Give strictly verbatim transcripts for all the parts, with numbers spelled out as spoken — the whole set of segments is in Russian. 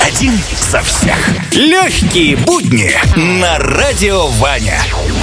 Один за всех. Легкие будни на Радио Ваня.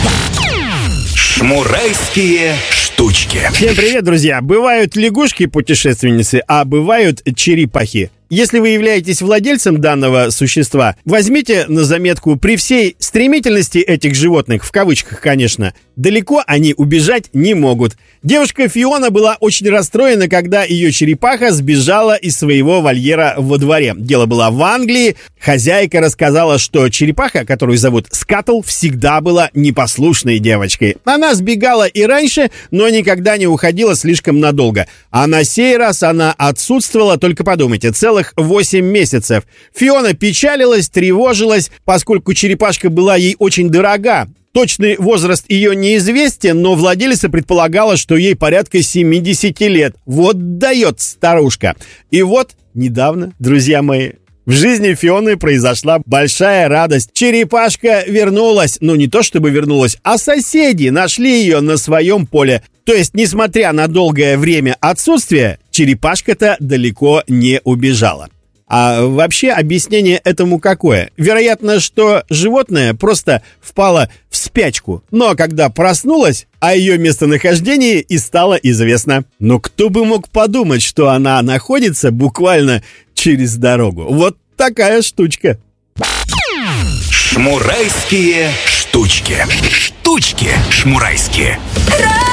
Шмурайские штучки. Всем привет, друзья! Бывают лягушки-путешественницы, а бывают черепахи. Если вы являетесь владельцем данного существа, возьмите на заметку: при всей стремительности этих животных, в кавычках, конечно, далеко они убежать не могут. Девушка Фиона была очень расстроена, когда ее черепаха сбежала из своего вольера во дворе. Дело было в Англии. Хозяйка рассказала, что черепаха, которую зовут Скаттл, всегда была непослушной девочкой. Она сбегала и раньше, но никогда не уходила слишком надолго. А на сей раз она отсутствовала, только подумайте, целых восемь месяцев. Фиона печалилась, тревожилась, поскольку черепашка была ей очень дорога. Точный возраст ее неизвестен, но владелица предполагала, что ей порядка семьдесят лет. Вот дает старушка. И вот недавно, друзья мои, в жизни Фионы произошла большая радость. Черепашка вернулась. Ну, не то чтобы вернулась, а соседи нашли ее на своем поле. То есть, несмотря на долгое время отсутствия, черепашка-то далеко не убежала. А вообще объяснение этому какое? Вероятно, что животное просто впало в спячку. Но когда проснулась, о ее местонахождении и стало известно. Но кто бы мог подумать, что она находится буквально через дорогу. Вот такая штучка. Шмурайские штучки. Штучки шмурайские.